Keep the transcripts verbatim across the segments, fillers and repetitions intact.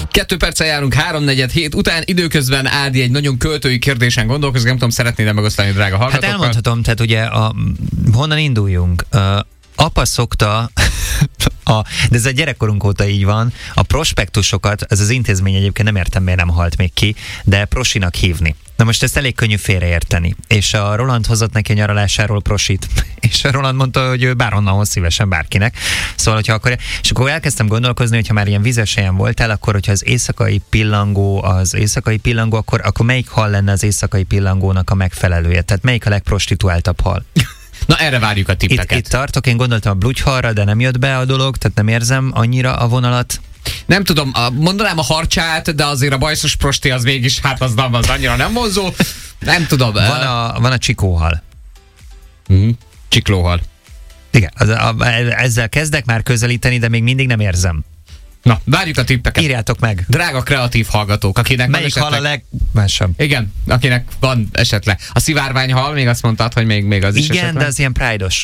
Kettő perccel járunk háromnegyed hét után, időközben Ádi egy nagyon költői kérdésen gondolkozik, nem tudom, szeretnéd megosztani, drága hallgatókkal? Hát elmondhatom, tehát ugye a, honnan induljunk? Uh, apa szokta, a, de ez a gyerekkorunk óta így van, a prospektusokat, ez az intézmény egyébként nem értem, miért nem halt még ki, de prosinak hívni. Na most ezt elég könnyű félreérteni. És a Roland hozott neki a nyaralásáról prosit. És a Roland mondta, hogy ő bárhonnan hoz szívesen bárkinek. Szóval, hogyha akkor... És akkor elkezdtem gondolkozni, hogyha már ilyen vizes helyen voltál, akkor, hogyha az éjszakai pillangó az éjszakai pillangó, akkor, akkor melyik hal lenne az éjszakai pillangónak a megfelelője? Tehát melyik a legprostituáltabb hal? Na, erre várjuk a tippeket. Itt, itt tartok, én gondoltam a blugyhalra, de nem jött be a dolog, tehát nem érzem annyira a vonalat. Nem tudom, mondanám a harcsát, de azért a bajszos prosti az mégis, hát az, nem, az annyira nem vonzó. Nem tudom. Van a, van a csikóhal. Mm, csiklóhal. Igen, az, a, ezzel kezdek már közelíteni, de még mindig nem érzem. Na, várjuk a tippeket. Írjátok meg. Drága kreatív hallgatók, akinek melyik van esetleg... hal a legmásabb? Igen, akinek van esetleg. A szivárványhal, még azt mondtad, hogy még, még az igen, is esetleg. Igen, de az ilyen pride-os.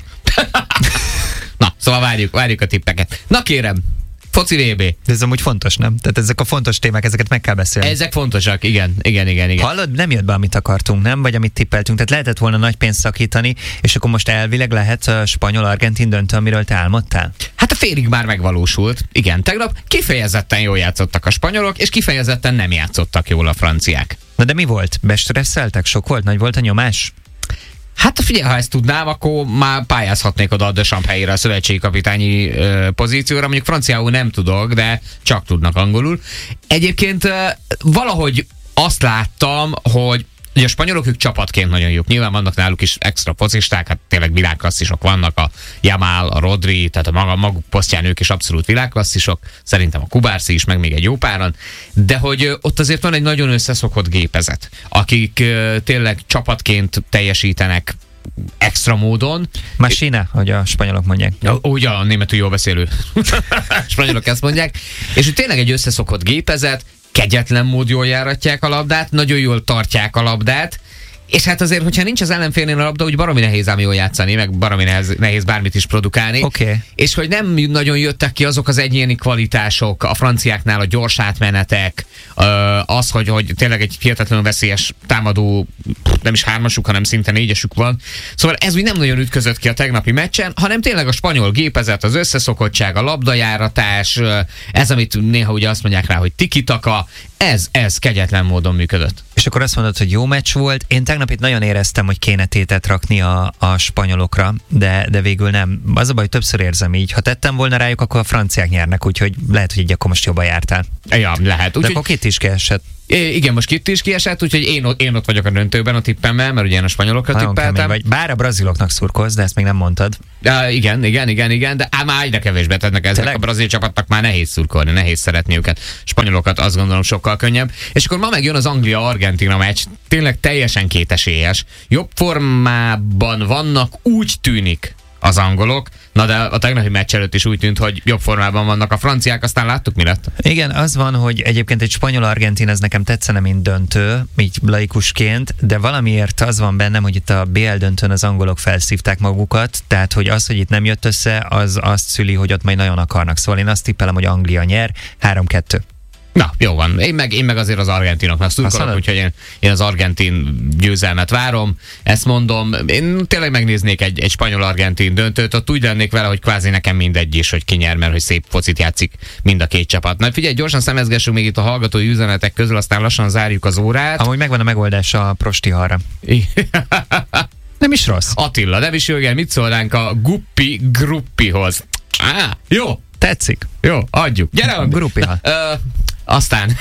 Na, szóval várjuk, várjuk a tippeket. Na kérem, foci vé bé. De ez amúgy fontos, nem? Tehát ezek a fontos témák, ezeket meg kell beszélni. Ezek fontosak, igen, igen, igen, igen. Hallod, nem jött be, amit akartunk, nem? Vagy amit tippeltünk. Tehát lehetett volna nagy pénzt szakítani, és akkor most elvileg lehet a spanyol-argentin döntő, amiről te álmodtál? Hát a félig már megvalósult. Igen, tegnap kifejezetten jól játszottak a spanyolok, és kifejezetten nem játszottak jól a franciák. Na de mi volt? Bestresszeltek? Sok volt? Nagy volt a nyomás? Hát figyelj, ha ezt tudnám, akkor már pályázhatnék oda a Deschamps helyére a szövetségi kapitányi ö, pozícióra. Mondjuk franciául nem tudok, de csak tudnak angolul. Egyébként ö, valahogy azt láttam, hogy ugye a spanyolok ők csapatként nagyon jók. Nyilván vannak náluk is extra focisták, hát tényleg világklasszisok vannak, a Yamal, a Rodri, tehát a maga, maguk posztján ők is abszolút világklasszisok, szerintem a Kubarsi is, meg még egy jó páran, de hogy ott azért van egy nagyon összeszokott gépezet, akik tényleg csapatként teljesítenek extra módon. Machina, hogy a spanyolok mondják. Úgy a németül jól beszélő spanyolok ezt mondják, és hogy tényleg egy összeszokott gépezet, kegyetlen mód jól járatják a labdát, nagyon jól tartják a labdát, és hát azért, hogyha nincs az ellenfélnél a labda, úgy baromi nehéz ám jól játszani, meg baromi nehéz, nehéz bármit is produkálni. Okay. És hogy nem nagyon jöttek ki azok az egyéni kvalitások, a franciáknál a gyors átmenetek, az, hogy, hogy tényleg egy hihetetlenül veszélyes támadó, nem is hármasuk, hanem szinte négyesük van. Szóval ez úgy nem nagyon ütközött ki a tegnapi meccsen, hanem tényleg a spanyol gépezet, az összeszokottság, a labdajáratás, ez, amit néha ugye azt mondják rá, hogy tiki-taka, ez, ez kegyetlen módon működött. És akkor azt mondod, hogy jó meccs volt. Én tegnap itt nagyon éreztem, hogy kéne tétet rakni a, a spanyolokra, de, de végül nem. Az a baj, többször érzem így. Ha tettem volna rájuk, akkor a franciák nyernek, úgyhogy lehet, hogy így akkor most jobban jártál. Ja, lehet. Úgy, de akkor két is kiesett. Igen, most itt is kiesett, úgyhogy én, én ott vagyok a döntőben a tippemmel, mert ugye én a spanyolokra tippeltem. Vagy. Bár a braziloknak szurkolsz, de ezt még nem mondtad. Ja, igen, igen, igen, igen, de ám már egyre kevésbé tennek ezek. A brazil csapatnak már nehéz szurkolni, nehéz szeretni őket. Spanyolokat azt gondolom sokkal könnyebb. És akkor ma megjön az Anglia-Argentina meccs, tényleg teljesen kétesélyes. Jobb formában vannak, úgy tűnik az angolok, na de a tegnapi meccs előtt is úgy tűnt, hogy jobb formában vannak a franciák, aztán láttuk, mi lett. Igen, az van, hogy egyébként egy spanyol-argentin, ez nekem tetszene, mint döntő, így laikusként, de valamiért az van bennem, hogy itt a bé el döntőn az angolok felszívták magukat, tehát hogy az, hogy itt nem jött össze, az azt szüli, hogy ott majd nagyon akarnak. Szóval én azt tippelem, hogy Anglia nyer, három kettő. Na, jó van. Én meg, én meg azért az argentinoknak szurkolok, úgyhogy én, én az argentin győzelmet várom. Ezt mondom, én tényleg megnéznék egy, egy spanyol-argentin döntőt, ott úgy lennék vele, hogy kvázi nekem mindegy is, hogy ki nyer, mert hogy szép focit játszik mind a két csapat. Na figyelj, gyorsan szemezgessünk még itt a hallgatói üzenetek közül, aztán lassan zárjuk az órát. Amúgy megvan a megoldás a prostihalra. Nem is rossz. Attila, nem is jó, igen, mit szólnánk a guppi gruppihoz? Á, jó. Tetszik. Jó, adjuk. Gyere, a gruppihal. Aztán...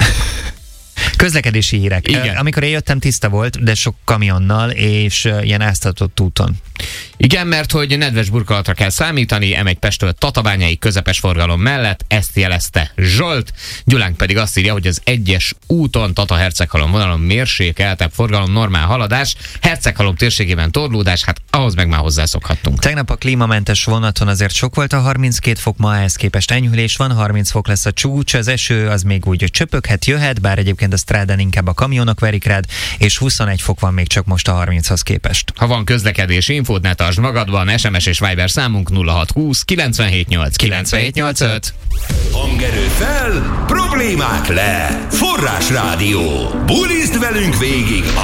Közlekedési hírek. Igen. Amikor én jöttem, tiszta volt, de sok kamionnal és ilyen áztatott úton. Igen, mert hogy nedves burkolatra kell számítani, em egy Pesttől Tatabányai közepes forgalom mellett, ezt jelezte Zsolt. Gyulánk pedig azt írja, hogy az egyes úton Tata-Herceghalom vonalon mérsékeltebb forgalom, normál haladás, Herceghalom térségében torlódás, hát ahhoz meg már hozzászokhattunk. Tegnap a klímamentes vonaton azért sok volt a harminckét fok, ma ehhez képest enyhülés van, harminc fok lesz a csúcs, az eső az még úgy csöpöghet, jöhet, bár egyébként a strádán inkább a kamionok verik rád, és huszonegy fok van még csak most a harminchoz képest. Ha van közlekedési infót, ne tartsd magadban, es em es és Viber számunk nulla hat húsz kilencvenhét nyolc kilencvenhét nyolcvanöt. Hangerő fel, problém! Problémák le! Forrásrádió. Bulizd velünk végig